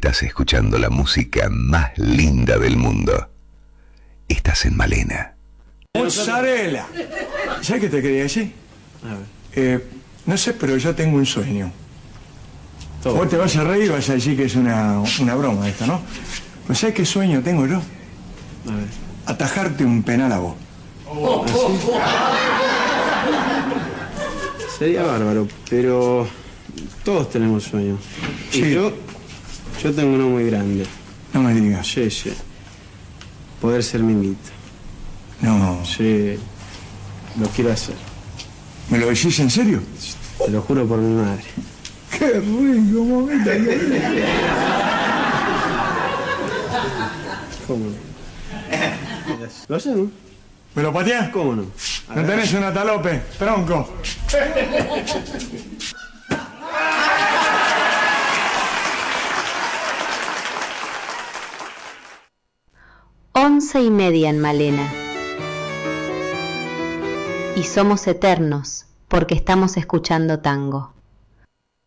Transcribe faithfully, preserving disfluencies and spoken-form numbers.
Estás escuchando la música más linda del mundo. Estás en Malena. Mozzarella. ¿Sabes qué te quería decir? A ver. Eh, no sé, pero yo tengo un sueño. Todo. Vos te vas a reír y vas a decir que es una, una broma esto, ¿no? Pues ¿sabes qué sueño tengo yo? A ver. Atajarte un penal a vos. Oh, sería bárbaro, pero todos tenemos sueños. Sí. Y yo, yo tengo uno muy grande. No me digas. Sí, sí. Poder ser mimito. No. Sí. Lo quiero hacer. ¿Me lo decís en serio? Te lo juro por mi madre. ¡Qué rico, momento! ¿Cómo no? ¿Lo hacemos? ¿Me lo pateás? ¿Cómo no? ¿No tenés una talope, tronco? Once y media en Malena. Y somos eternos porque estamos escuchando tango.